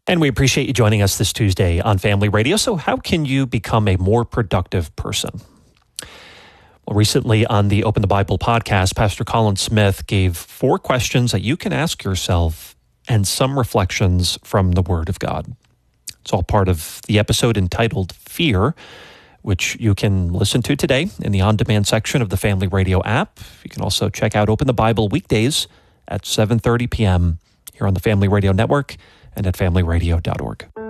And we appreciate you joining us this Tuesday on Family Radio. So how can you become a more productive person? Well, recently on the Open the Bible podcast, Pastor Colin Smith gave 4 questions that you can ask yourself and some reflections from the Word of God. It's all part of the episode entitled Fear, which you can listen to today in the on-demand section of the Family Radio app. You can also check out Open the Bible weekdays at 7:30 p.m. here on the Family Radio Network and at familyradio.org.